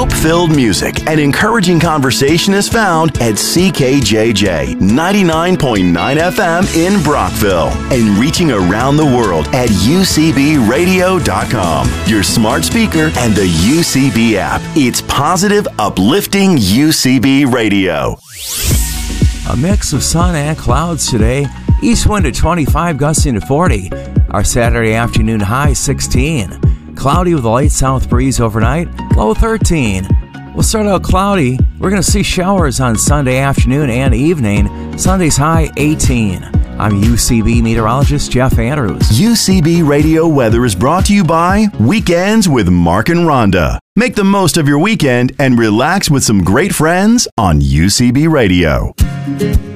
hope-filled music and encouraging conversation is found at CKJJ 99.9 FM in Brockville and reaching around the world at UCBradio.com, your smart speaker, and the UCB app. It's positive, uplifting UCB Radio. A mix of sun and clouds today. East wind at 25, gusting to 40. Our Saturday afternoon high 16. Cloudy with a light south breeze overnight, low 13. We'll start out cloudy. We're going to see showers on Sunday afternoon and evening. Sunday's high 18. I'm UCB meteorologist Jeff Andrews. UCB Radio weather is brought to you by Weekends with Mark and Rhonda. Make the most of your weekend and relax with some great friends on UCB Radio.